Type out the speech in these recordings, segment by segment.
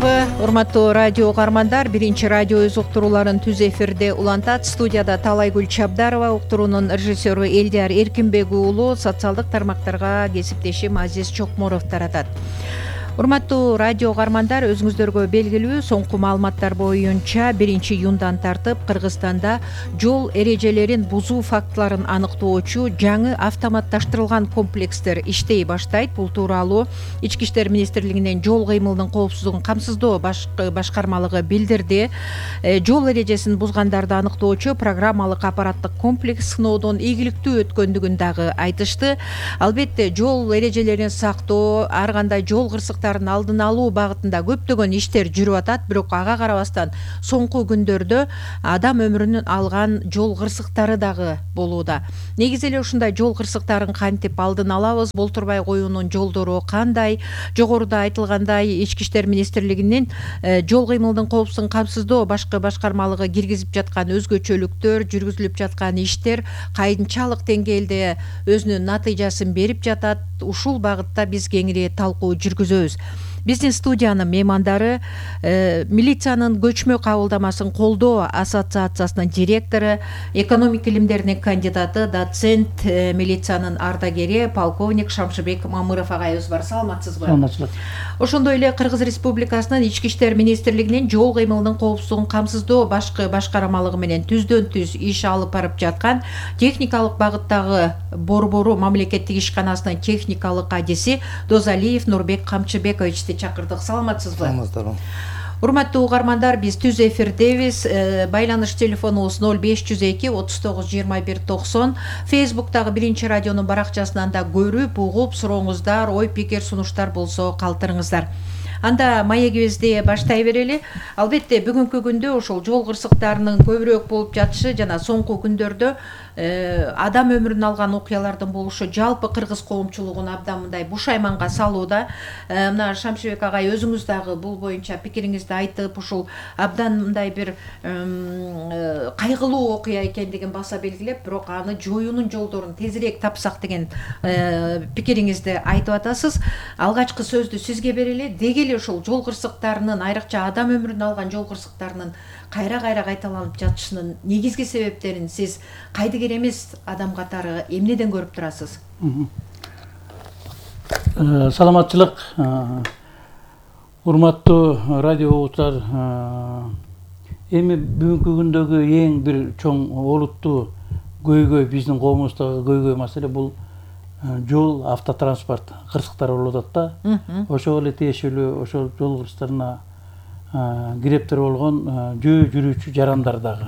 Саламатсыздарбы, урматтуу радио угармандар. Биринчи радио өз уктурууларын түз эфирде улантат. Студияда Талайгүл Чабдарова, уктуруунун режиссеру Элдияр Эркинбек уулу, социалдык тармактарга кесиптешим Азиз Чокморов таратат. Урматтуу радио угармандар, өзүңүздөргө белгилүү, соңку маалыматтар боюнча 1-июндан тартып Кыргызстанда жол эрежелерин бузуу фактыларын аныктоочу жаңы автоматташтырылган комплекстер иштей баштайт. Бул тууралуу Ички иштер министрлигинин жол кыймылынын коопсуздугун камсыздоо башкармалыгы билдирди. Жол эрежесин бузгандарды аныктоочу программалык аппараттык комплекс сыноодон ийгиликтүү өткөндүгүн дагы айтышты. Албетте, жол эрежелерин сактоо, ар кандай жол кырсыктарын алдын алуу багытында көптөгөн иштер жүрүп атат, бирок ага карабастан соңку күндөрдө адам өмүрүн алган жол кырсыктары дагы болууда. Негизи эле ушундай жол кырсыктарын кантип алдын алабыз, болтурбай коюунун жолдору кандай? Жогоруда айтылгандай, Ички иштер министрлигинин жол кыймылынын коопсуздугун камсыздоо башкармалыгы киргизип жаткан өзгөчөлүктөр, жүргүзүлүп жаткан иштер кайынчалык деңгээлде өзүнүн натыйжасын берип жатат. Ушул багытта биз кеңири талкуу жүргүзөбүз. Биздин студиянын меймандары милициянын көчмө кабылдамасын колдоо ассоциациясынын директору, экономика илимдеринин кандидаты, доцент, милициянын ардагери полковник Шамшыбек Мамыров агайыбыз бар. Саламатсызбы? Саламатсызбы. Ошондой эле Кыргыз Республикасынын Ички иштер министрлигинин жол кыймылынын коопсуздугун камсыздоо башкармалыгы менен түздөн түз иш алып барып жаткан техникалык багыттагы борбору мамлекеттик ишканасынын техникалык адиси Дозалиев Нурбек Камчыбековичти чакырдык. Саламатсызбы? Саламатсыздарбы. Урматтуу угармандар, биз түз эфирдебиз. Байланыш телефонубуз 0502 39 21 90. Фейсбуктагы Биринчи радионун баракчасынан да көрүп, угуп, сурооңуздар, ой пикир, сунуштар болсо калтырыңыздар. Анда маегибизди баштай берели. Албетте, бүгүнкү күндө ошол жол кырсыктарынын көбүрөөк болуп жатышы жана соңку күндөрдө адам өмүрүн алган окуялардын болушу жалпы кыргыз коомчулугун абдан мындай бушайманга салууда. Мына Шамшыбек агай, өзүңүз дагы бул боюнча пикириңизди айтып, ушул абдан мындай бир кайгылуу окуя экендигин баса белгилеп, бирок аны жоюунун жолдорун тезирээк тапсак деген пикириңизди айтып атасыз. Алгачкы сөздү сизге берели. Деги эле ушул жол кырсыктарынын, айрыкча адам өмүрүн алган жол кырсыктарынын кайра кайталанып жатышынын негизги себептерин сиз кайдыгер эмес адам катары эмнеден көрүп турасыз? Саламатчылык, урматтуу радио угуучулар. Эми бүгүнкү күндөгү эң бир чоң олуттуу көйгөй, биздин коомубуздагы көйгөй маселе бул жол, автотранспорт кырсыктары болуп атат да. Ошого эле тиешелүү ошол жол кырсыктарына кирептер болгон жөө жүрүүчү жарандар дагы.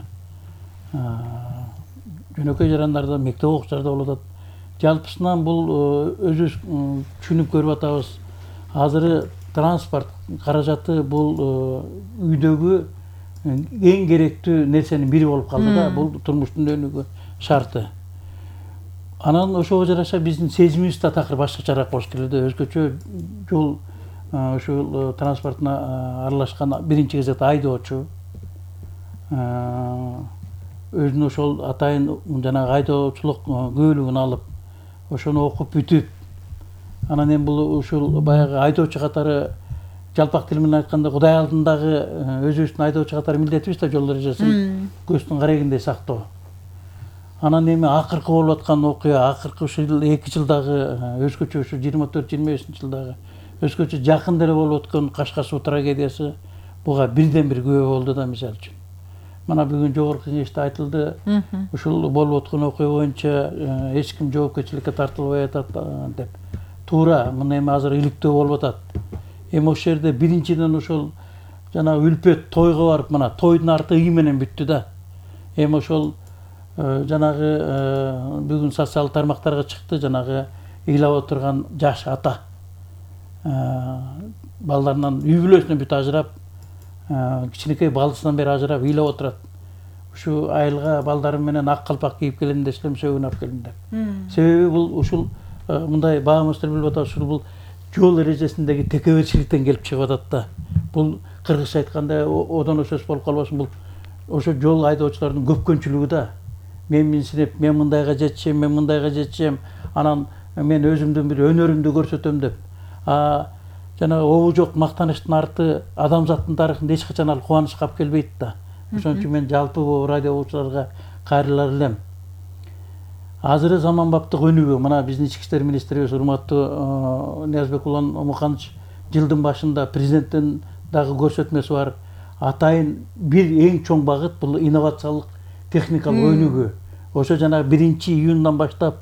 Жөнөкөй жарандарда, мектеп окуучуларда болуп атат. Жалпысынан бул өзүбүз түшүнүп көрүп атабыз. Азыры транспорт каражаты бул үйдөгү эң керектүү нерсенин бири болуп калды да. Бул турмуштун өнүгүү шарты. Анан ошого жараша биздин сезимибиз да такыр башкачараак болуш керек да. Өзгөчө жол ушул транспортуна аралашкан биринчи кезекте айдоочу өзүнүн ошол атайын жанагы айдоочулук күбөлүгүн алып, ошону окуп бүтүп, анан эми бул ушул баягы айдоочу катары жалпак тил менен айтканда Кудай алдындагы өзүбүздүн айдоочу катары милдетибиз да жол эрежесин көздүн карегиндей сактоо. Анан эми акыркы болуп аткан окуя, акыркы ушул 2 жылдагы өзгөчө ушу 24-25 жылдагы өзгөчө жакын деле болуп аткан Кашкар-Суу трагедиясы буга бирден бир күбө болду да, мисалы үчүн. Мына бүгүн жогорку кеңеште айтылды, ушул болуп аткан окуя боюнча эч ким жоопкерчиликке тартылбай атат деп. Туура, мына эми азыр иликтөө болуп атат. Эми ошол жерде биринчиден ошол жанагы үлпөт тойго барып, мына тойдун арты ый менен бүттү да. Эми ошол жанагы бүгүн социалдык тармактарга чыкты, жанагы ыйлап отурган жаш ата балдарынан үй бүлөсүнөн бүт ажырап, кичинекей балдысынан бери ажырап ыйлап отурат. Ушу айылга балдарым менен ак калпак кийип келем десем, сөөгүн алып келдим деп. Себеби бул ушул мындай баамызды билип атабыз, ушул бул жол эрежесиндеги текеберчиликтен келип чыгып атат да. Бул кыргызча айтканда одон сөз болуп калбасын, бул ошо жол айдоочулардын көпкөнчүлүгү да. Мен минсинип, мен мындайга жетишем, анан мен өзүмдүн бир өнөрүмдү көрсөтөм деп. жана обу жок мактаныштын арты адамзаттын тарыхында эч качан ал кубанычка алып келбейт да. Ошон үчүн мен жалпы бул радио угуучуларга кайрылар элем. Азыры заманбаптык өнүгүү, мына биздин ички иштер министрибиз урматтуу Ниязбек Улан Омуканович жылдын башында президенттин дагы көрсөтмөсү бар. Атайын бир эң чоң багыт бул инновациялык техникалык өнүгүү. Ошо жанагы 1-июндан баштап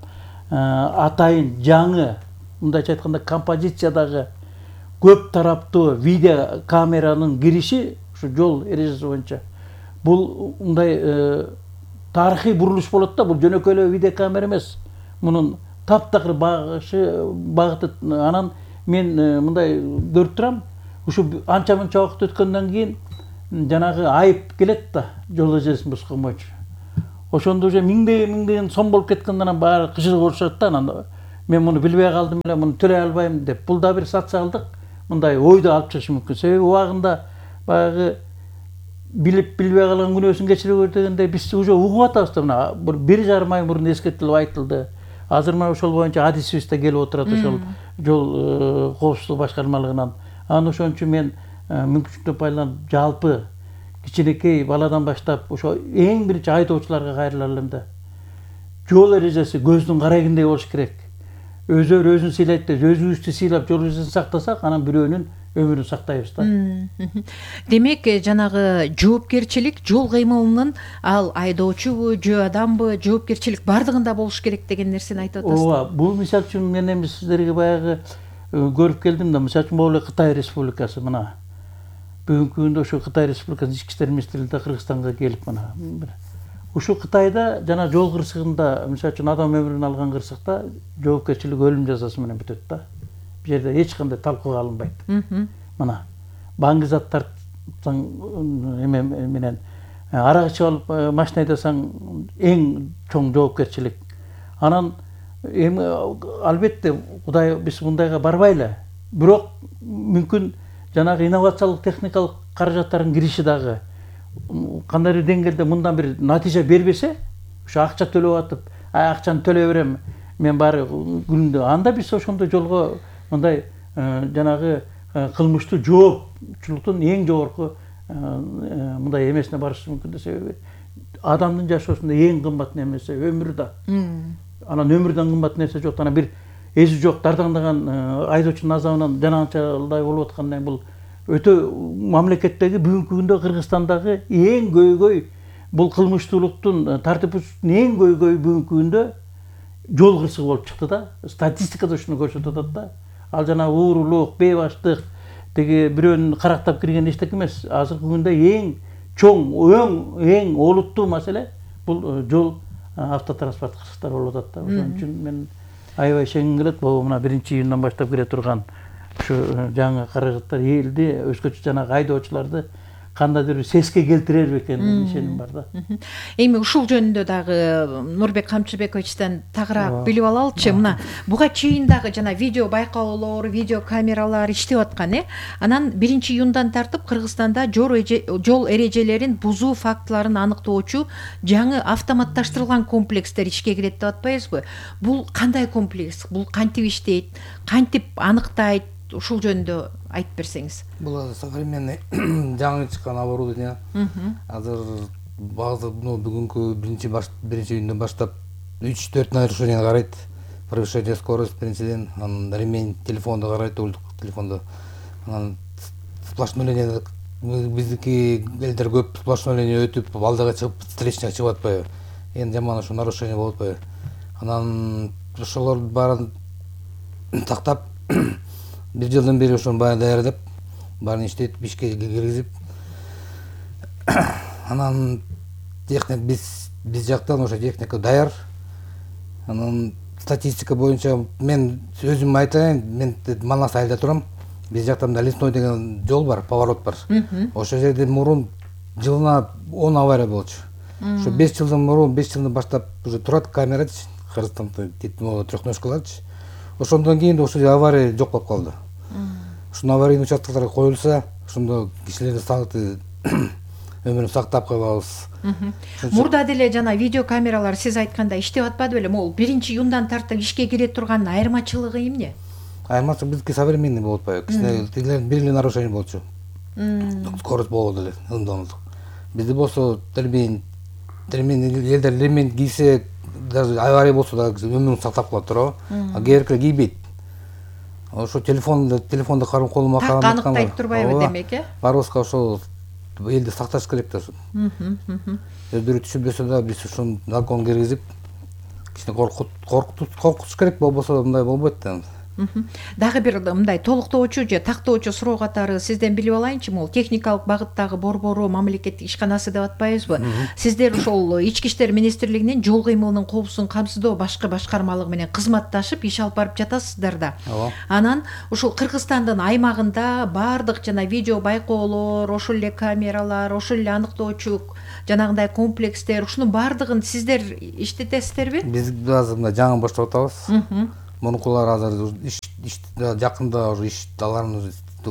атайын жаңы, мындайча айтканда композициядагы көп тараптуу видео камеранын кириши ушу жол эрежеси боюнча. Бул мындай тарыхый бурулуш болот да, бул жөнөкөй эле видео камера эмес. Мунун таптакыр багыты анан мен мындай көрүп турам. Ушу анча мынча убакыт өткөндөн кийин жанагы айып келет да, жол эрежесин бускан боюнча. Ошондо уже миңдеген сом болуп кеткенден анан баары кыжыгып болушат да. Анан мен муну билбей калдым эле, муну төлөй албайм деп. Бул да бир социалдык мындай ойду алып чыгышы мүмкүн. Себеби убагында баягы билип билбей калган күнөөсүн кечире дегенде биз уже угуп атабыз да. Мына 1,5 ай мурун эскертилип айтылды. Азыр мына ошол боюнча адисибиз да келип отурат ошол жол коопсуздук башкармалыгынан. Анан ошон үчүн мен мүмкүнчүлүктү пайдаланып жалпы кичинекей баладан баштап ошо эң биринчи айдоочуларга кайрылар элем да. Жол эрежеси көздүн карайгындай болуш керек. Өзөр өзүн сыйлайт деп, өзүбүздү сыйлап жол эрежесин сактасак, анан бирөөнүн өмүрүн сактайбыз да. Демек, жанагы жоопкерчилик жол кыймылынын ал айдоочубу, жөө адамбы, жоопкерчилик бардыгында болуш керек деген нерсени айтып атасыз. Ооба, бул мисалы үчүн мен эми сиздерге баягы көрүп келдим да, мисалы үчүн могу эле Кытай Республикасы мына. Бүгүнкү күндө ошо Кытай Республикасынын ички иштер министрлиги Кыргызстанга келип мына. Ушу Кытайда жана жол кырсыгында, мисалы үчүн адам өмүрүн алган кырсыкта жоопкерчилик өлүм жазасы менен бүтөт да. Бу жерде эч кандай талкууга алынбайт. Мына баңгы зат тартсаң эме менен арак ичип алып машина айдасаң эң чоң жоопкерчилик. Анан эми албетте Кудай биз мындайга барбайлы. Бирок мүмкүн жанагы инновациялык техникалык каражаттардын кириши дагы кандайдыр деңгээлде мындан бир натыйжа бербесе, ошо акча төлөп атып, акчаны төлөй берем, мен баары күнүндө, анда биз ошондой жолго мындай жанагы кылмыштуу жоопчулуктун эң жогорку мындай эмесине барышы мүмкүн да. Себеби адамдын жашоосунда эң кымбат нерсе өмүр да. Анан өмүрдөн кымбат нерсе жок. Анан бир эзи жок дардаңдаган айдоочунун азабынан жанагынчалай болуп аткандай бул өтө мамлекеттеги бүгүнкү күндө Кыргызстандагы эң көйгөй бул кылмыштуулуктун тартип бузуштун эң көйгөй бүгүнкү күндө жол кырсыгы болуп чыкты да. Статистикада ушуну көрсөтүп атат да. Ал жана уурулук, бейбаштык, теги бирөөнүн карактап кирген эчтеке эмес. Азыркы күндө эң чоң, эң олуттуу маселе бул жол автотранспорт кырсыктары болуп атат да. Ошон үчүн мен аябай ишенгим келет. Бул мына 1-июндан баштап кире турган ушу жаңы каражаттар элди, өзгөчө жанагы айдоочуларды кандайдыр бир сеске келтирер экенин ишеним бар да. Эми ушул жөнүндө дагы Нурбек Камчыбековичтен тагыраак билип алалычы. Мына буга чейин дагы жана видео байкоолор, видео камералар иштеп аткан, Анан 1-июндан тартып Кыргызстанда жол эрежелерин бузуу фактыларын аныктоочу жаңы автоматташтырылган комплекстер ишке кирет деп атпайбызбы? Бул кандай комплекс? Бул кантип иштейт? Кантип аныктайт? Ушул жөнүндө айтып берсеңиз. Бул современный жаңы чыккан оборудование. Азыр базы бүгүнкү 1-июндан баштап 3-4 нарушение карайт. Превышение скорости биринчиден, анан ремень телефонду карайт, телефонду. Анан сплошное биздики элдер көп сплошное өтүп, алдыга чыгып, встречныйга чыгып атпайбы. Эми жаман ошо нарушение болуп атпайбы. Анан ошолор баарын тактап бир жылдан бери ошону баарын даярдап, баарын иштетип, ишке киргизип, анан биз жактан ошо техника даяр. Анан статистика боюнча мен өзүм айтайын, мен Манас айылда турам. Биз жакта мында Лесной деген жол бар, поворот бар. Ошол жерде мурун жылына 10 авария болчу. Ошо 5 жылдан мурун, 5 жылдан баштап уже турат камера, Кыргызстанда трехножкаларчы. Ошондон кийин ошол авария жок болуп калды. Ушул аварийный участкаларга коюлса, ошондо кишилердин сагыты өмүрүн сактап калабыз. Мурда деле жана видео камералар сиз айткандай иштеп атпады беле? Могул 1-июндан тартып ишке кире турган айырмачылыгы эмне? айырмачылык биздики современный болуп атпайбы, кичине тигилердин бир эле нарушение болчу. Скорость болот эле, ыңдоондук. Бизде болсо элдер ремень кийсе, даже авария болсо да өмүрүн сактап калат туурабы? А кээбиркилер кийбейт. Ошо телефонду колума так аныктай турбайбы демек, Барыбызга ошол элди сакташ керек да ошо. Өздөрү түшүнбөсө да биз ушуну закон киргизип, кичине коркутуш керек, болбосо мындай болбойт да. Дагы бир мындай толуктоочу же тактоочу суроо катары сизден билип алайынчы, могул техникалык багыттагы борбору мамлекеттик ишканасы деп атпайбызбы? Сиздер ошол Ички иштер министрлигинин жол кыймылынын коопсуздугун камсыздоо башкы башкармалыгы менен кызматташып иш алып барып жатасыздар да. Анан ушул Кыргызстандын аймагында баардык жана видео байкоолор, ошол эле камералар, ошол эле аныктоочу жанагындай комплекстер, ушунун баардыгын сиздер иштетесиздерби? Биз азыр мына жаңы баштап атабыз. Мунукулар азыр иш жакында уже иш алардын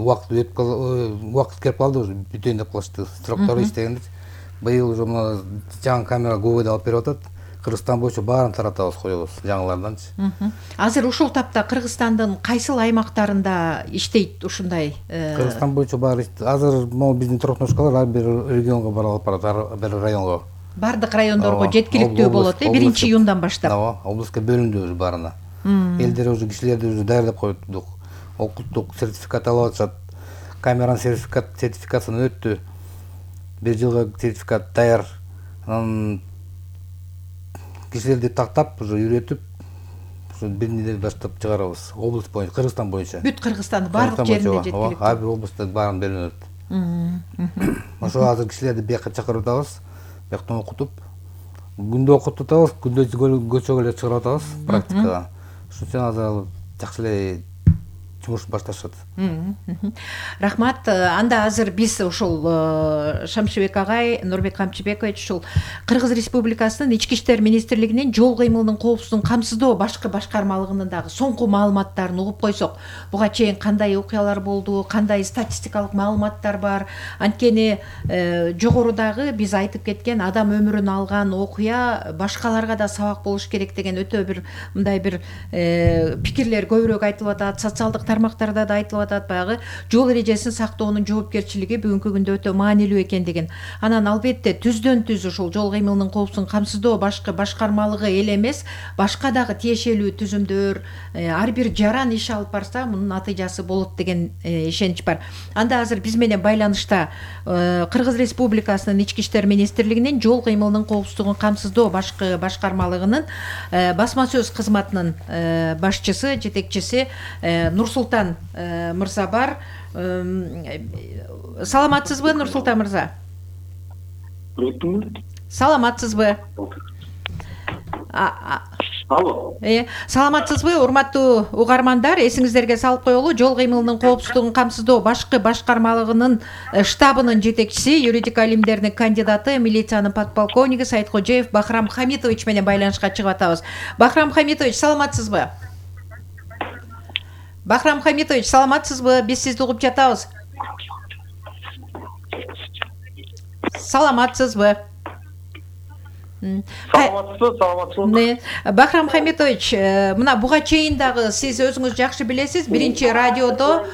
убакыт келип калды, уже бүтөйүн деп калышты. Сроктор иштегенде быйыл уже мына жаңы камера Губайда алып берип атат. Кыргызстан боюнча баарын таратабыз, коебуз жаңыларданчы. Азыр ушул тапта Кыргызстандын кайсыл аймактарында иштейт ушундай? Кыргызстан боюнча баары азыр могу биздин туракташкалар ар бир регионго барып барат, ар бир районго. Бардык райондорго жеткиликтүү болот, 1-июндан баштап. Ооба, областка бөлүндү уже баарына. Элдер уже кишилерди уже даярдап коюптук. Окуттук сертификат алып атышат. Камеранын сертификатын өттү. 1 жылга сертификат даяр. Анан кишилерди тактап, уже үйрөтүп, ушу бир неделе баштап чыгарабыз. Область боюнча, Кыргызстан боюнча. Бүт Кыргызстандын бардык жерине жеткиликтүү. Ар бир областта баарын бөлүнөт. Ошо азыр кишилерди бияка чакырып атабыз. Бияктан окутуп, күндө окутуп атабыз, күндө көчөгө эле чыгарып атабыз практикага. Ошон үчүн азыр жакшы эле жумуш башташат. Рахмат. Анда азыр биз ушул Шамшыбек агай, Нурбек Камчыбекович ушул Кыргыз Республикасынын Ички иштер министрлигинин жол кыймылынын коопсуздугун камсыздоо башкы башкармалыгынын дагы соңку маалыматтарын угуп койсок, буга чейин кандай окуялар болду, кандай статистикалык маалыматтар бар? Анткени жогорудагы биз айтып кеткен адам өмүрүн алган окуя башкаларга да сабак болуш керек деген өтө бир мындай бир пикирлер көбүрөөк айтылып атат. Социалдык тармактарда да айтылып атат, баягы жол эрежесин сактоонун жоопкерчилиги бүгүнкү күндө өтө маанилүү экендигин. Анан албетте түздөн түз ушул жол кыймылынын коопсуздугун камсыздоо башкы башкармалыгы эле эмес, башка дагы тиешелүү түзүмдөр, ар бир жаран иш алып барса, мунун натыйжасы болот деген ишенич бар. Анда азыр биз менен байланышта Кыргыз Республикасынын Ички иштер министрлигинин жол кыймылынын коопсуздугун камсыздоо башкы башкармалыгынын басма сөз кызматынын башчысы, жетекчиси Нурсултан мырза бар. Саламатсызбы, Нурсултан мырза? Саламатсызбы? Алло. Саламатсызбы, урматтуу угармандар? Эсиңиздерге салып коелу, жол кыймылынын коопсуздугун камсыздоо башкы башкармалыгынын штабынын жетекчиси, юридика илимдеринин кандидаты, милициянын подполковниги Сайткожоев Бахрам Хамитович менен байланышка чыгып атабыз. Бахрам Хамитович, саламатсызбы? Бахрам Хамитович, саламатсызбы? Биз сизди угуп жатабыз. Саламатсызбы? Саламатсызбы. Бахрам Хамитович, мына буга чейин дагы сиз өзүңүз жакшы билесиз, биринчи радиодо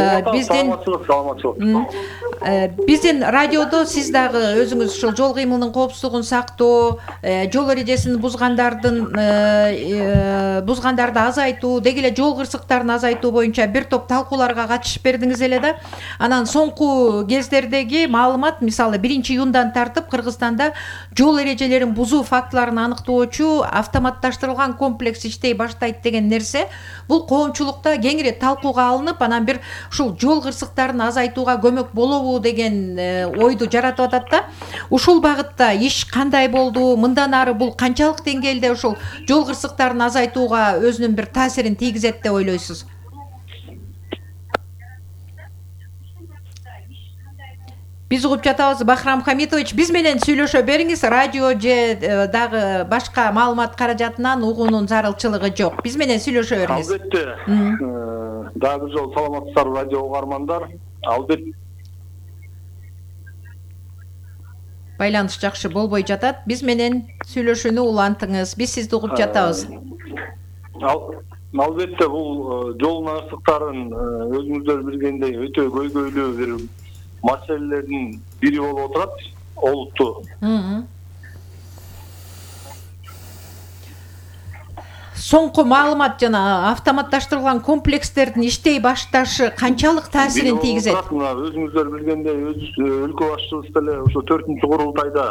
биздин радиодо сиз дагы өзүңүз ушул жол кыймылынын коопсуздугун сактоо, жол эрежесин бузгандарды азайтуу, деги эле жол кырсыктарын азайтуу боюнча бир топ талкууларга катышып бердиңиз эле да. Анан соңку кездердеги маалымат, мисалы 1-июндан тартып Кыргызстанда жол эрежелерин бузуу фактыларын аныктоочу автоматташтырылган комплекс иштей баштайт деген нерсе бул коомчулукта кеңири талкууга алынып, анан бир ушул жол кырсыктарын азайтууга көмөк болобу деген ойду жаратып атат да. Ушул багытта иш кандай болду? Мындан ары бул канчалык деңгээлде ушул жол кырсыктарын азайтууга өзүнүн бир таасирин тийгизет деп ойлойсуз? Биз угуп жатабыз. Бахрам Хамитович, биз менен сүйлөшө бериңиз. Радио же дагы башка маалымат каражатынан угуунун зарылчылыгы жок. Биз менен сүйлөшө бериңиз. Албетте. Дагы жол саламатсыздарбы, радио угармандар. Албетте. Байланыш жакшы болбой жатат. Биз менен сүйлөшүүнү улантыңыз. Биз сизди угуп жатабыз. Албетте бул жол агырсыктарын өзүңүздөр билгендей өтө көйгөйлүү бир маселелердин бири болуп отурат олуттуу. Соңку маалымат жана автоматташтырылган комплекстердин иштей башташы канчалык таасирин тийгизет? Мына өзүңүздөр билгендей өлкө башчыбыз деле ушу 4-курултайда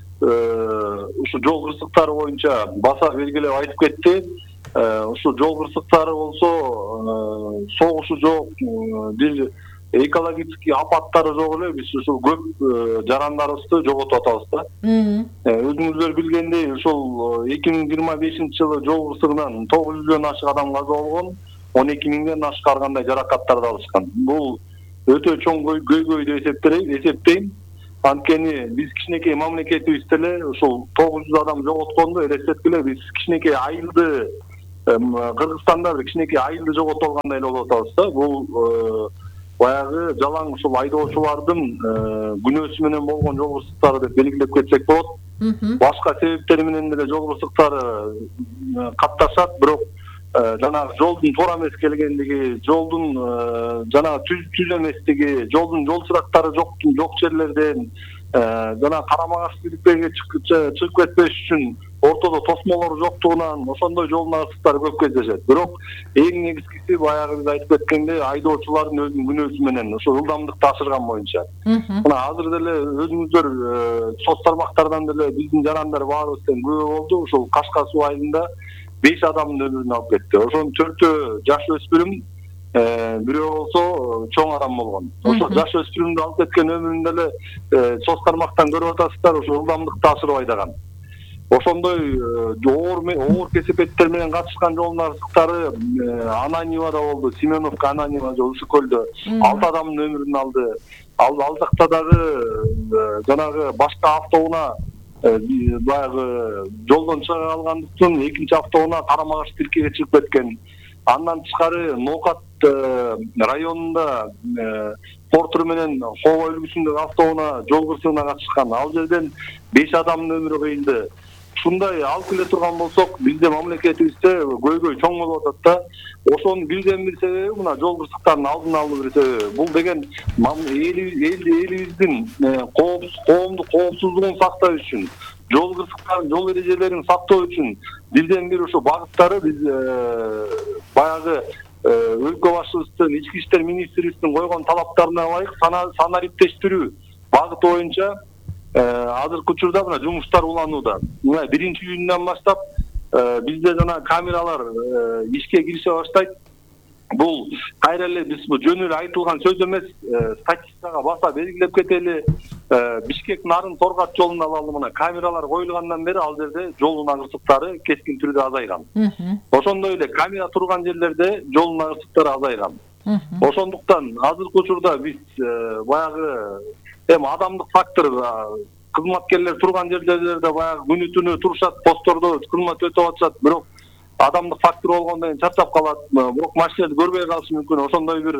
ушу жол кырсыктары боюнча баса белгилеп айтып кетти. Ушу жол кырсыктары болсо согушу жок, бир экологический апаттары жок эле биз ушул көп жарандарыбызды жоготуп атабыз да. Өзүңүздөр билгендей ушул 2025-жылы жол кырсыгынан 900дөн ашык адам каза болгон, 12 миңден ашык кандай жаракаттарды алышкан. Бул өтө чоң көйгөй деп эсептейм. Анткени биз кичинекей мамлекетибиз деле ушул 900 адам жоготконду элестеткиле, биз кичинекей айылды Кыргызстанда бир кичинекей айылды жоготуп алгандай эле болуп атабыз да. Бул баягы жалаң ушул айдоочулардын күнөөсү менен болгон жол кырсыктары деп белгилеп кетсек болот. Башка себептери менен деле жол кырсыктары катташат, бирок жанагы жолдун туура эмес келгендиги, жолдун жанагы түз эместиги, жолдун жол чырактары жок жерлерден жана карама каршылыкка чыгып кетпеш үчүн ортодо тосмолор жоктугунан ошондой жол агырсыктары көп кездешет. Бирок эң негизгиси баягы биз айтып кеткендей айдоочулардын өзүнүн күнөөсү менен ушул ылдамдыкты ашырган боюнча. Мына азыр деле өзүңүздөр соц тармактардан деле биздин жарандар баарыбыздан күбө болду. Ушул Кашка суу айылында 5 адамдын өмүрүн алып кетти. Ошонун 4-өө жаш өспүрүм, бирөө болсо чоң адам болгон. Ошол жаш өспүрүмдү алып кеткен өмүрүн деле соц тармактан көрүп атасыздар, ушул ылдамдыкты ашырып айдаган. Ошондой оор кесепеттер менен катышкан жол агырсыктары Ананьевада болду. Семеновка Ананьева Ысык көлдө 6 адамдын өмүрүн алды. Ал жакта дагы жанагы башка автоунаа баягы жолдон чыга калгандыктан экинчи автоунаа карама каршы тилкеге чыгып кеткен. Андан тышкары Ноокат районунда Портур менен Хова үлгүсүндөгү автоунаа жол кырсыгына катышкан. Ал жерден 5 адамдын өмүрү кыйылды. Ушундай алып келе турган болсок, биздин мамлекетибизде көйгөй чоң болуп атат да. Ошонун бирден бир себеби мына жол кырсыктарынын алдын алуу бир себеби. Бул деген элибиздин коомдук коопсуздугун сакташ үчүн, жол кырсыктарын, жол эрежелерин сактоо үчүн бирден бир ошо багыттары биз баягы өлкө башчыбыздын, ички иштер министрибиздин койгон талаптарына ылайык санариптештирүү багыты боюнча азыркы учурда мына жумуштар уланууда. Мына 1-июндан баштап бизде жана камералар ишке кирише баштайт. Бул кайра эле биз бул жөн эле айтылган сөз эмес, статистикага баса белгилеп кетели. Бишкек Нарын Торгат жолунда алалы мына камералар коюлгандан бери ал жерде жол агырсыктары кескин түрдө азайган. Ошондой эле камера турган жерлерде жол агырсыктары азайган. Ошондуктан азыркы учурда биз баягы адамдык фактор, кызматкерлер турган жерлерде баягы күнү түнү турушат, посттордо кызмат өтөп атышат, бирок адамдык фактор болгондон кийин чарчап калат, бирок машиналарды көрбөй калышы мүмкүн. Ошондой бир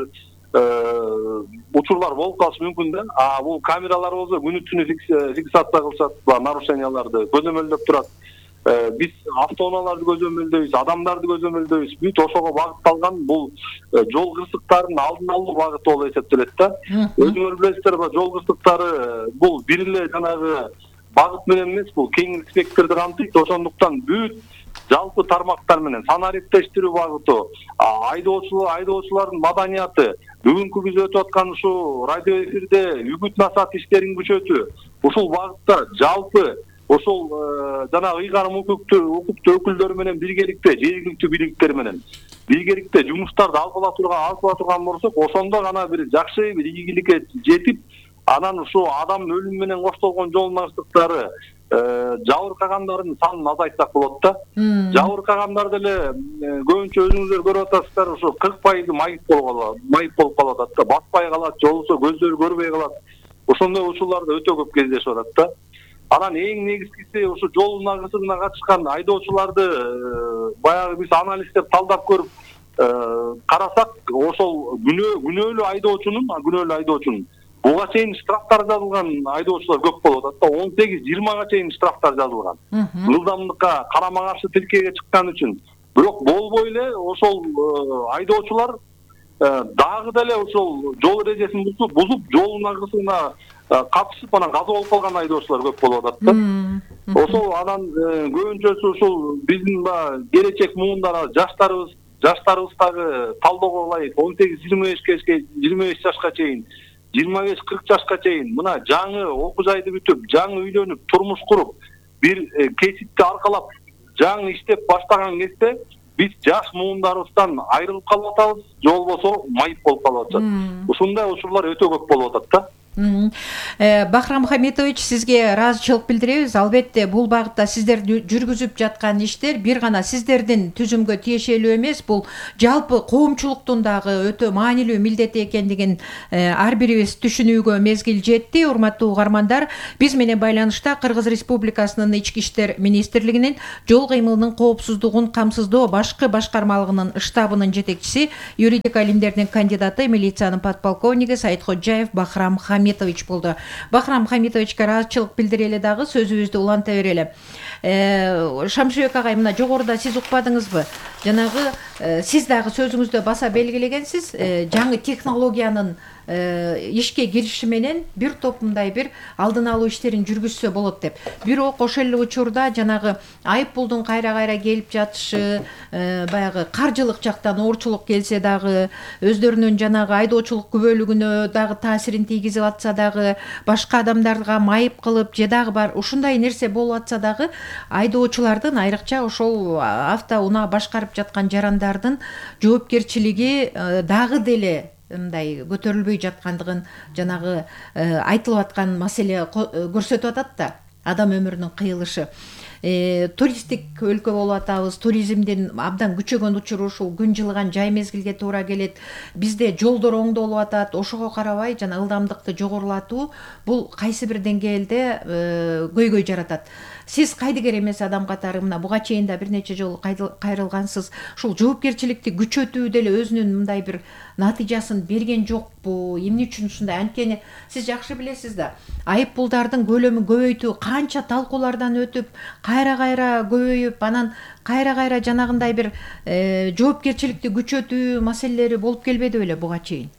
учурлар болуп калышы мүмкүн да. Бул камералар болсо күнү түнү фиксация кылышат, нарушенияларды көзөмөлдөп турат. Биз автоунааларды көзөмөлдөйбүз, адамдарды көзөмөлдөйбүз. Бүт ошого багытталган бул жол кырсыктарынын алдын алуу багыты болуп эсептелет да. Өзүңөр билесиздер, жол кырсыктары бул бир эле жанагы багыт менен эмес, бул кең спектрди камтыйт. Ошондуктан бүт жалпы тармактар менен санариптештирүү багыты, айдоочулардын маданияты, бүгүнкү биз өтүп аткан ушу радио эфирде үгүт насаат иштерин күчөтүү, ушул багытта жалпы ошол жанагы ыйгарым укуктуу өкүлдөр менен биргеликте, жергиликтүү бийликтер менен биргеликте жумуштарды алып турган болсок, ошондо гана бир жакшы бир ийгиликке жетип, анан ушу адам өлүмү менен коштолгон жол агырсыктары жабыркагандардын санын азайтсак болот да. Жабыркагандар деле көбүнчө өзүңүздөр көрүп атасыздар, ушу 40% майып болуп калып атат да, баспай калат, же болбосо көздөрү көрбөй калат. Ошондой учурларда өтө көп кездешип атат да. Анан эң негизгиси ушу жол агырсыгына катышкан айдоочуларды баягы биз анализдеп талдап көрүп карасак, ошол күнөөлүү айдоочунун буга чейин штрафтар жазылган айдоочулар көп болуп атат да. 18-20га чейин штрафтар жазылган. Ылдамдыкка карама каршы тилкеге чыккан үчүн. бирок болбой эле ошол айдоочулар дагы деле ошол жол эрежесин бузуп жолдун агысына катышып анан каза болуп калган айдоочулар көп болуп атат да. Ошол анан көбүнчөсү ушул биздин келечек муундар жаштарыбыздагы талоого ылайык 18-25 жашка чейин 25-40 жашка чейин мына жаңы окуу жайды бүтүп, жаңы үйлөнүп, турмуш куруп, бир кесипти аркалап, жаңы иштеп баштаган кезде биз жаш муундарыбыздан айрылып калып атабыз, же болбосо майып болуп калып атат. Ушундай учурлар өтө көп болуп атат да. Бахрам Хамитович, сизге ыраазычылык билдиребиз. Албетте бул багытта сиздер жүргүзүп жаткан иштер бир гана сиздердин түзүмгө тиешелүү эмес, бул жалпы коомчулуктун дагы өтө маанилүү милдети экендигин ар бирибиз түшүнүүгө мезгил жетти. Урматтуу угармандар, биз менен байланышта Кыргыз Республикасынын Ички иштер министрлигинин жол кыймылынын коопсуздугун камсыздоо башкы башкармалыгынын штабынын жетекчиси, юридика илимдеринин кандидаты, милициянын подполковниги Саидходжаев Бахрам Хамитович болду. Бахрам Хамитовичке ыраазычылык билдирели дагы, сөзүбүздү уланта берели. Шамшыбек агай, мына жогоруда сиз укпадыңызбы? Жанагы сиз дагы сөзүңүздө баса белгилегенсиз, жаңы технологиянын ишке кириши менен бир топ мындай бир алдын алуу иштерин жүргүзсө болот деп. Бирок ошол эле учурда жанагы айып пулдун кайра-кайра келип жатышы, баягы каржылык жактан оорчулук келсе дагы, өздөрүнүн жанагы айдоочулук күбөлүгүнө дагы таасирин тийгизип атса дагы, башка адамдарга майып кылып, же дагы бар ушундай нерсе болуп атса дагы, айдоочулардын, айрыкча ошол автоунаа башкарып жаткан жарандардын жоопкерчилиги дагы деле мындай көтөрүлбөй жаткандыгын жанагы айтылып аткан маселе көрсөтүп атат да, адам өмүрүнүн кыйылышы. Туристик өлкө болуп атабыз, туризмдин абдан күчөгөн учуру ушул күн жылыган жай мезгилге туура келет. Бизде жолдор оңдолуп атат, ошого карабай жана ылдамдыкты жогорулатуу бул кайсы бир деңгээлде көйгөй жаратат. Сиз кайдыгер эмес адам катары мына буга чейин да бир нече жолу кайрылгансыз. Ушул жоопкерчиликти күчөтүү деле өзүнүн мындай бир натыйжасын берген жокпу? Эмне үчүн ушундай? Анткени сиз жакшы билесиз да, айып пулдардын көлөмүн көбөйтүү канча талкуулардан өтүп, кайра-кайра көбөйүп, анан кайра-кайра жанагындай бир жоопкерчиликти күчөтүү маселелери болуп келбеди беле буга чейин?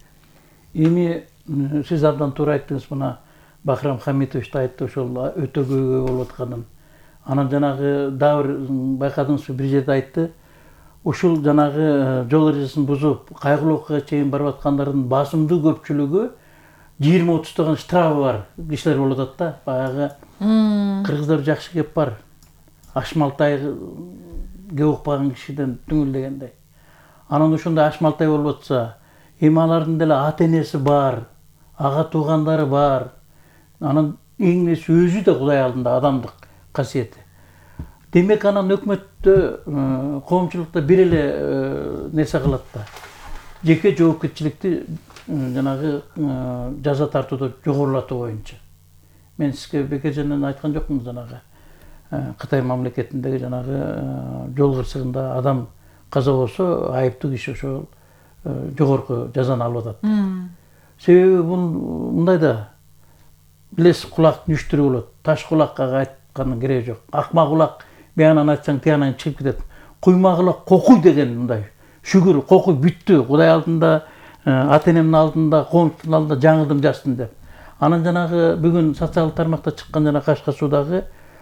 Эми сиз абдан туура айттыңыз, мына Бахрам Хамитович да айтты ошол өтө көйгөй болуп атканын. Анан жанагы дагы бир байкадыңызбы, бир жерде айтты, ушул жанагы жол эрежесин бузуп, кайгылуу окууга чейин барып аткандардын басымдуу көпчүлүгү 20-30 таган штрафы бар кишилер болуп атат да. Баягы кыргыздар жакшы кеп бар. Ашмалтай кеп укпаган кишиден түңүлдегендей. Анан ошондой ашмалтай болуп атса, эми алардын деле ата энеси бар, ага туугандары бар. Анан эң элеси өзү да Кудай алдында адамдык касиети. Демек анан өкмөттө, коомчулукта бир эле нерсе кылат да. Жеке жоопкерчиликти жанагы жаза тартууду жогорулатуу боюнча. Мен сизге бекер жерден айткан жокмун, жанагы Кытай мамлекетиндеги жанагы жол кырсыгында адам каза болсо, айыптуу киши ошол жогорку жазаны алып атат. Себеби бул мындай да, билесиз, кулак нүштүрүү болот. Таш кулакка айткандын кереги жок. Акмак кулак биянан айтсаң тиянан чыгып кетет. Куйма кулак кокуй деген мындай. Шүгүр, кокуй бүттү. Кудай алдында, ата энемдин алдында, коомчунун алдында жаңылдым, жастым деп. Анан жанагы бүгүн социалдык тармакта чыккан жана Кашка Суудагы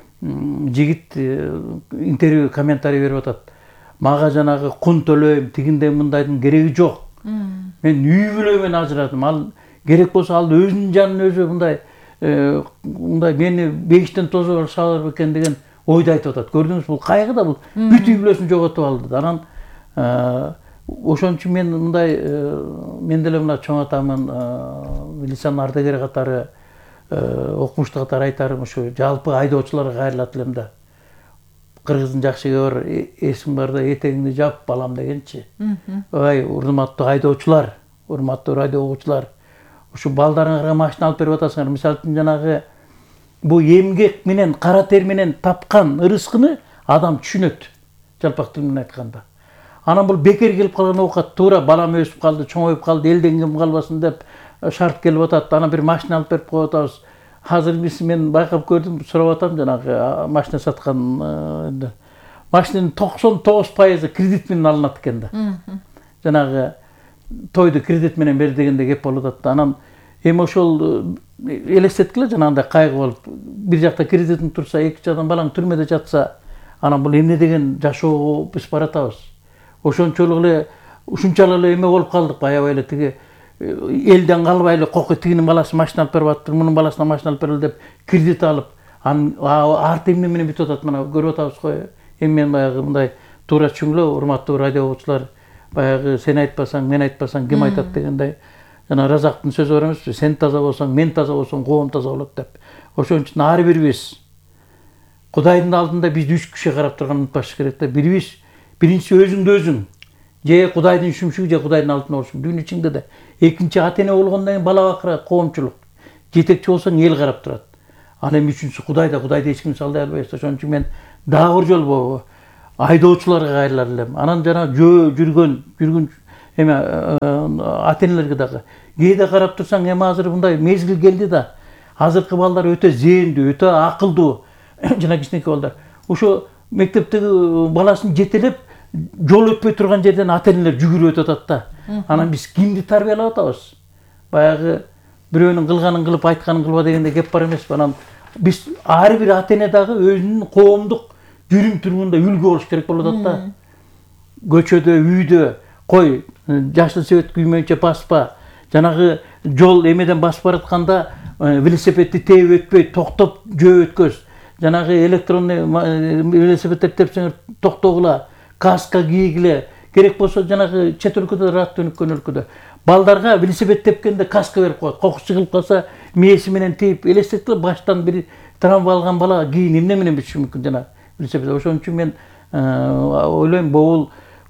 жигит интервью, комментарий берип атат. Мага жанагы кун төлөйм, тигиндей мындайдын кереги жок. Мен үй бүлө менен ажырадым. Ал керек болсо ал өзүнүн жанын өзү мындай мени бейиштен тосуп салыр бекен деген ойду айтып атат. Көрдүңүз, бул кайгы да, бул бүт үй бүлөсүн жоготуп алды. Анан ошон үчүн мен мындай, мен деле мына чоң атамын, милициянын ардагери катары, окумуштуу катары айтарым, ушу жалпы айдоочуларга кайрылат элем да. Кыргыздын жакшы бар, эсиң барда этегиңди жап балам дегенчи. Ой, урматтуу айдоочулар, урматтуу радио угуучулар, ушу балдарыңарга машина алып берип атасыңар. Мисалы үчүн жанагы бу эмгек менен, кара тер менен тапкан ырыскыны адам түшүнөт, жалпак тил менен айтканда. Анан бул бекер келип калган оокат, туура балам өсүп калды, чоңоюп калды, элден кем калбасын деп шарт келип атат. Анан бир машина алып берип коюп атабыз. Азыр мен байкап көрдүм, сурап атам жанагы машина саткан. машинанын 99% кредит менен алынат экен да. Жанагы тойду кредит менен бер дегенде кеп болуп атты. Анан эми ошол элестеткиле жанагындай кайгы болуп, бир жакта кредитин турса, экинчи адам балаң түрмөдө жатса, анан бул эмне деген жашоого биз баратабыз. Ошончолук эле ушунчалык эле эме болуп калдык, аябай эле тиги элден калбай эле кокой тигинин баласы машина алып берип атыптыр, мунун баласына машина алып берели деп кредит алып, арты эмне менен бүтүп атат, мына көрүп атабыз го. Эми мен баягы мындай туура түшүнгүлө, урматтуу радио окуучулар, баягы сен айтпасаң, мен айтпасаң ким айтат дегендей, жана Разактын сөзү бар эмеспи, сен таза болсоң, мен таза болсоң, коом таза болот деп. Ошон үчүн ар бирибиз Кудайдын алдында биз 3 киши карап турганын унутпашыбыз керек да. Бирибиз биринчи өзүңдү өзүң, же Кудайдын шүмшүгү, же Кудайдын алдында болушуң, дүнү ичиңде да. Экинчи ата эне болгондон кийин бала бакыра, коомчулук. Жетекчи болсоң эл карап турат. Ал эми үчүнчүсү Кудайды эч ким салдай албайбыз. Ошон үчүн мен дагы бир жолу айдоочуларга кайрылар элем. Анан жана жүргөн эме ата энелерге дагы кээде карап турсаң, эми азыр мындай мезгил келди да. Азыркы балдар өтө зээндүү, өтө акылдуу. Жана кичинекей балдар. Ошо мектептеги баласын жетелеп, жол өтпөй турган жерден ата энелер жүгүрүп өтүп атат да. Анан биз кимди тарбиялап атабыз? Баягы бирөөнүн кылганын кылып, айтканын кылба дегенде кеп бар эмеспи? Анан биз ар бир ата эне дагы өзүнүн коомдук жүрүм турумунда үлгү болуш керек болуп атат да. Көчөдө, үйдө кой, жашыл свет күймөйүнчө баспа. Жанагы жол эмеден басып баратканда велосипедти тээп өтпөй, токтоп жөө өткөз. Жанагы электронный велосипед тепсеңер токтогула, каска кийгиле. Керек болсо жанагы чет өлкөдө, рат өнүккөн өлкөдө балдарга велосипед тепкенде каска берип коет. Кокус чыгылып калса, мээси менен тийип, элестеткиле баштан бир травма алган бала кийин эмне менен бүтүшү мүмкүн жана велосипед. Ошон үчүн мен ойлойм, бул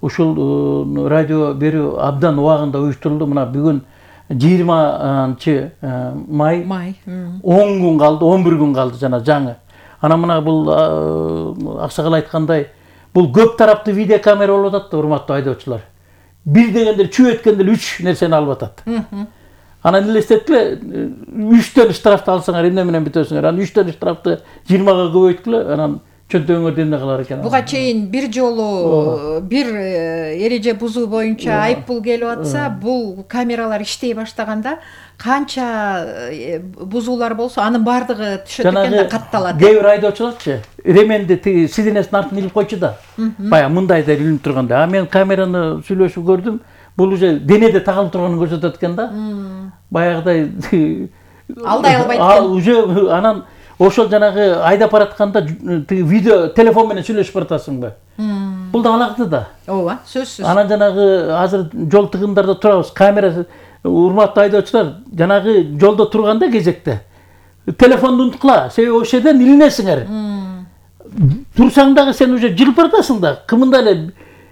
ушул радио берүү абдан убагында уюштурулду. Мына бүгүн 20 май 10 күн калды, 11 күн калды жана жаңы. Анан мына бул Аксакал айткандай, бул көп тараптуу видео камера болуп атат да, урматтуу айдоочулар. Бир дегенде чүп эткенде 3 нерсени алып атат. Анан элестеткиле, 3төн штрафты алсаңар эмне менен бүтөсүңөр? Анан 3төн штрафты 20га көбөйткүлө, анан чөнтөгүңөр эмне калар экен? Буга чейин бир жолу бир эреже бузуу боюнча айыппул келип атса, бул камералар иштей баштаганда канча бузуулар болсо, анын бардыгы түшөт экен да, катталат. Кээ бир айдоочуларчы ременди сидинесин артына илип койчу да. Баягы мындай да илинип турганда. А мен камераны сүйлөшүп көрдүм. Бул уже денеде тагылып турганын көрсөтөт экен да. Баягыдай алдай албайт экен. Ал уже анан ошол жанагы айдап баратканда видео телефон менен сүйлөшүп баратасыңбы? Бул да алакты да. Ооба, сөзсүз. Анан жанагы азыр жол тыгындарда турабыз. Камера, урматтуу айдоочулар, жанагы жолдо турганда кезекте телефонду унуткула. Себеби ошол жерден илинесиңер. Турсаң дагы сен уже жылып баратасың да. Кымында эле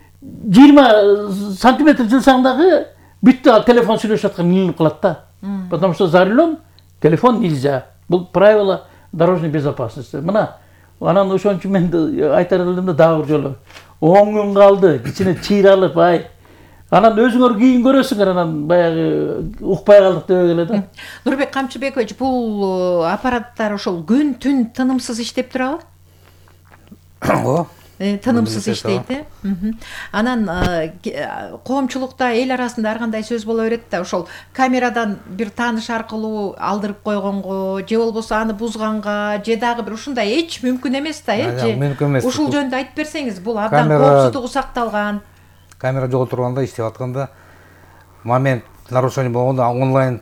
20 сантиметр жылсаң дагы бүттү, ал телефон сүйлөшүп аткан илинип калат да. Потому что за рулем телефон нельзя. Бул правило дорожной безопасности. Мына анан ошон үчүн мен айтар элем да, дагы бир жолу 10 күн калды, кичине чыйралып, анан өзүңөр кийин көрөсүңөр, анан баягы укпай калдык деп келе да. Нурбек Камчыбекович, бул аппараттар ошол күн түн тынымсыз иштеп турабы? Ооба. Тынымсыз иштейт. Анан коомчулукта эл арасында ар кандай сөз боло берет да, ошол камерадан бир тааныш аркылуу алдырып койгонго, же болбосо аны бузганга, же дагы бир ушундай эч мүмкүн эмес да, мүмкүн эмес. Ушул жөнүндө айтып берсеңиз, бул абдан коопсуздугу сакталган. Камера жолго турганда, иштеп атканда момент нарушение болгондо онлайн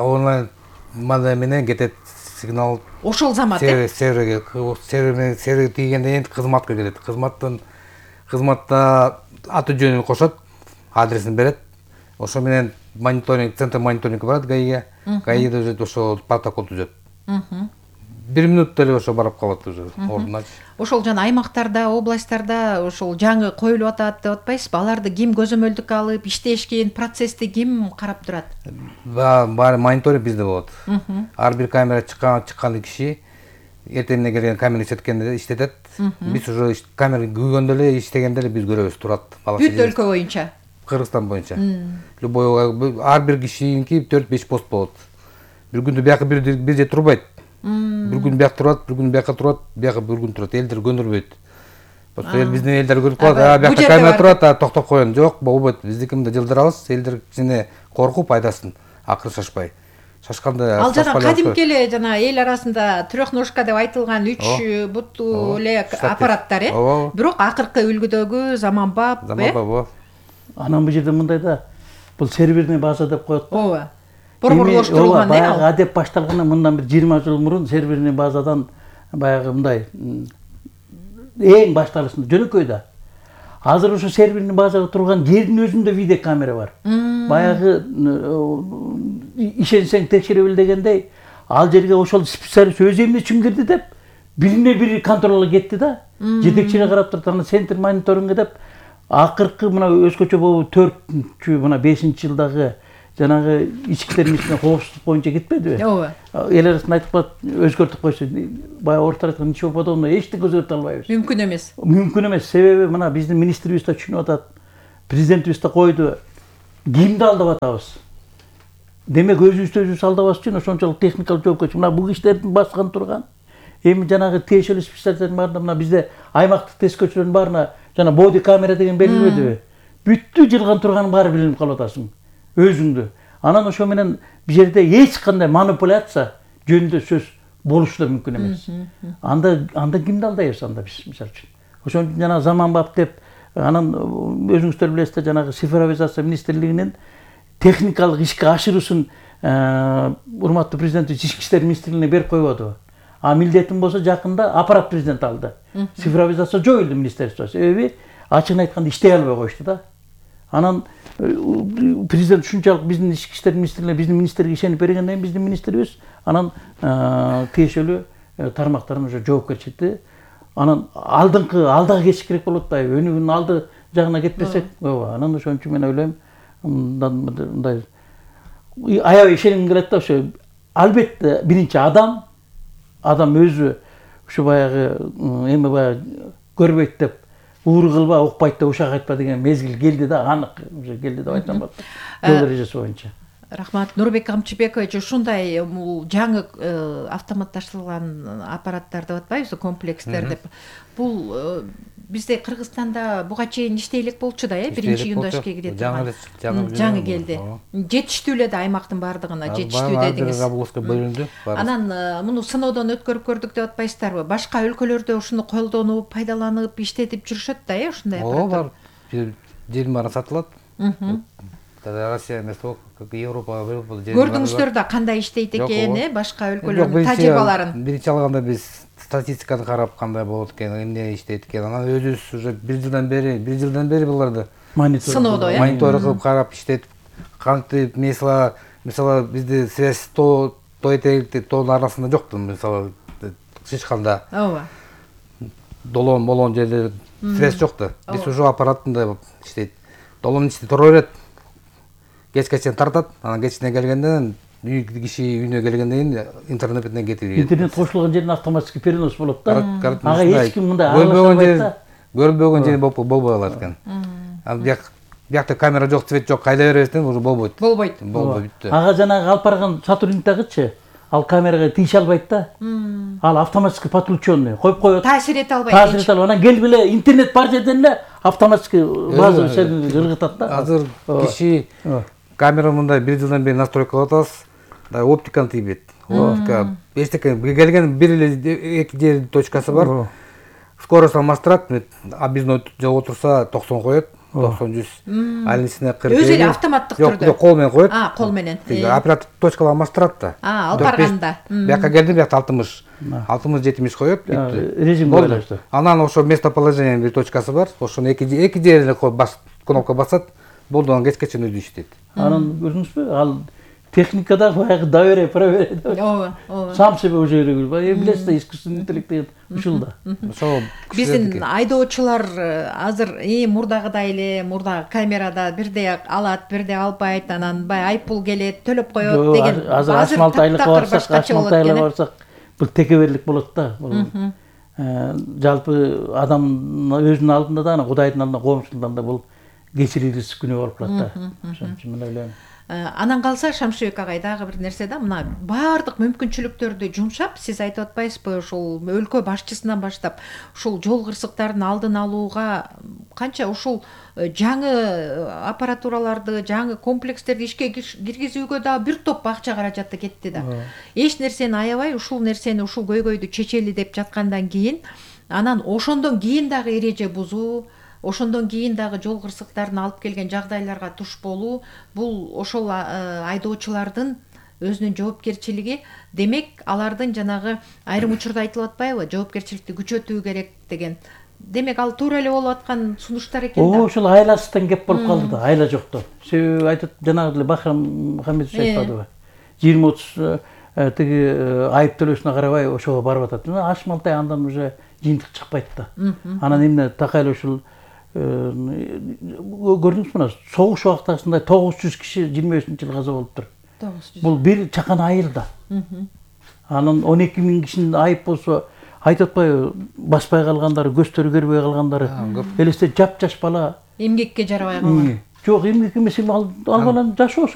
менен кетет сигнал. Ошол замат серверге тийгенден кийин кызматка келет. Кызматта аты жөнүн кошот, адресин берет. Ошо менен центр мониторинг барат ГАИге. ГАИде уже ошо протокол түзөт. 1 минутта эле ошо барып калат уже ордуна. Ошол жана аймактарда, областтарда ошол жаңы коюлуп атат деп атпайсызбы? Аларды ким көзөмөлдүккө алып, иштешкен процессти ким карап турат? Баары мониторинг бизде болот. Ар бир камера чыккан киши эртеңне келген камера иштетет. Биз уже камера күйгөндө эле, иштегенде эле биз көрөбүз, турат. Бүт өлкө боюнча. Кыргызстан боюнча. Любой ар бир кишиники 4-5 пост болот. Бир күндө бияка бир же турбайт. Бир күн бияк турат, бир күн бияка турат, бияка бир күн турат. Элдер көндүрбөйт. Просто биздин элдер көрүп калат, бу жакта камера турат, токтоп коеюн. Жок, болбойт. Биздики мында жылдырабыз, элдер кичине коркуп айдасын, акыры шашпай. Шашканда ал жана кадимки эле жана эл арасында трехножка деп айтылган 3 буттуу эле аппараттар, бирок акыркы үлгүдөгү заманбап, Анан бул жерде мындай да, бул серверный база деп коет го. Ооба. Борборлоштурулган, Баягы адеп башталгандан мындан бир 20 жыл мурун серверный базадан баягы мындай эң башталышында жөнөкөй да. Азыр ошо серверный базага турган жердин өзүндө видеокамера бар. Баягы ишенсең текшере бил дегендей, ал жерге ошол специалист өз эмне үчүн кирди деп, бирине бири контролго кетти да. Жетекчине карап турат, аны центр мониторинг деп акыркы мына өзгөчө болуп 4-чү мына 5-жылдагы жанагы ички иштер министринин коопсуздук боюнча кетпедиби? Ооба. Эл арасында айтып калат, өзгөртүп койсо, баягы ортор айткан ничего подобного эчтеке өзгөртө албайбыз. Мүмкүн эмес. Мүмкүн эмес. Себеби мына биздин министрибиз да түшүнүп атат. Президентибиз да койду. Кимди алдап атабыз? Демек өзүбүз алдабаш үчүн ошончолук техникалык жоопкерчилик. Мына бул кишилердин баскан турган эми жанагы тиешелүү специалисттердин баарына мына бизде аймактык тескөөчүлөрдүн баарына жана боди камера деген белгилебедиби? Бүттү жылган турганын баары билинип калып атасың өзүңдү. Анан ошо менен бул жерде эч кандай манипуляция жөнүндө сөз болушу да мүмкүн эмес. Анда кимди алдайбыз анда биз мисалы үчүн? Ошон үчүн жана заманбап деп анан өзүңүздөр билесиздер жанагы цифровизация министрлигинин техникалык ишке ашыруусун урматтуу президентибиз ички иштер министрлигине берип койбодубу? А милдетин болсо жакында аппарат президент алды. Цифровизация жоюлду министерство. Себеби ачыгын айтканда иштей албай коюшту да. Анан президент ушунчалык биздин ички иштер министрлигине, биздин министрге ишенип бергенден кийин биздин министрибиз анан тиешелүү тармактарын уже жоопкерчиликти анан алдыга кетиш керек болот да. Өнүгүүнүн алды жагына кетпесек, ооба. Анан ошон үчүн мен ойлойм, мындай аябай ишенгим келет да. Ошо албетте биринчи адам өзү ушу баягы эми баягы көрбөйт деп уур кылба, укпайт деп ушак айтпа деген мезгил келди да, анык уже келди деп айтсам болот. Жол эрежеси боюнча. Рахмат. Нурбек Камчыбекович, ушундай жаңы автоматташтырылган аппараттар деп атпайбызбы, комплекстер деп. Бул бизде Кыргызстанда буга чейин иштей элек болчу да, биринчи юндаштыкка кире турган. Жаңы келди. Жетиштүү эле да аймактын баардыгына, жетиштүү дедиңиз. Бөлүндү. Анан муну сыноодон өткөрүп көрдүк деп атпайсыздарбы? Башка өлкөлөрдө ушуну колдонуп, пайдаланып, иштетип жүрүшөт да, ушундай аппараттар. Ооба, жердин баары сатылат. Россия эмес, Европа. Көрдүңүздөр да кандай иштейт экен, башка өлкөлөрдүн тажрыйбаларын? Биринчи алганда биз статистиканы карап кандай болот экен, эмне иштейт экен. Анан өзүбүз уже 1 жылдан бери буларды сыноодо, монитор кылып карап иштетип, кантип мисалы бизде связь то этекти тоонун арасында жокту, мисалы чычканда. Ооба. Долон жерде связь жокту. Биз уже аппараттында иштейт. Долонун ичинде тура берет. Кечке чейин тартат, анан кечине келгенден киши үйүнө келгенден кийин интернеттен кетип ийет. Интернет кошулган жерден автоматически перенос болот да. Ага эч ким мындай аралашпайт. Көрбөгөн жери болбой калат экен. Ал биякта камера жок, свет жок, кайда бересиң, уже болбойт. Болбойт. Бүтү. Ага жанагы алып барган сотрудниктагычы ал камерага тийише албайт да. Ал автоматически подключенный коюп коет. Таасир эте албайт. Анан келгиле интернет бар жерден эле автоматически база ыргытат да. Азыр киши камера мындай 1 жылдан бери настройка кылып атабыз. Да оптиканы тийбейт. Оптика эчтеке келген бир эле 2 жер точкасы бар. Скорость алмаштырат. А биздин жол отурса 90 коет. 90-100. Ал ичине 40. Өзү эле автоматтык түрдө. Жок, кол менен коет. Кол менен. Оператор точкалар алмаштырат да. Алып барганда. Бияка келдим, биякта 60. 60-70 коет. Режим байлаштырып. Анан ошо местоположение бир точкасы бар. Ошону 2 жерине кнопка басат. Болду, анан кечке чейин өзү иштейт. Анан көрдүңүзбү? Ал техникада баягы доверие, проверие. Ооба. Сам себе уже билесиз да, искусственный интеллект деген ушул да. Ошо биздин айдоочулар азыр мурдагыдай эле, мурда камерада бирде алат, бирде албайт, анан баягы айыппул келет, төлөп коет деген. Азыр 6 айлыкка барсак, бул текеберлик болот да. Жалпы адам өзүнүн алдында да, Кудайдын алдында, коомчулуктун алдында бул кечирилиз күнөө болуп калат да. Ошон үчүн мен ойлойм. Анан калса Шамшыбек агай дагы бир нерсе да, мына баардык мүмкүнчүлүктөрдү жумшап, сиз айтып атпайсызбы, ушул өлкө башчысынан баштап ушул жол кырсыктарын алдын алууга канча ушул жаңы аппаратураларды, жаңы комплекстерди ишке киргизүүгө дагы бир топ акча каражаты кетти да. Эч нерсени аябай ушул нерсени, ушул көйгөйдү чечели деп жаткандан кийин, анан ошондон кийин дагы эреже бузуу, ошондон кийин дагы жол кырсыктарын алып келген жагдайларга туш болуу, бул ошол айдоочулардын өзүнүн жоопкерчилиги. Демек, алардын жанагы айрым учурда айтылып атпайбы, жоопкерчиликти күчөтүү керек деген. Демек, ал туура эле болуп аткан сунуштар экен да. Ошол айласыздан кеп болуп калды да, айла жоктон. Себеби айтат, жанагы эле Бахрам Мухаммедович айтпадыбы? 20-30 тиги айып төлөөсүнө карабай ошого барып атат. Ашмалтай андан уже жыйынтык чыкпайт да. Анан эмне такай эле ушул көрдүңүзбү, мына согуш убактысында 900 киши 23-жылы каза болуптур. 900. Бул бир чакан айыл да. Анан 12.000 кишинин айып болсо, айтып атпайбы, баспай калгандары, көздөрү көрбөй калгандары, элестет жап-жаш бала Эмгекке жарабай калган. Жок, эмгек эмес, ал баланын жашоосу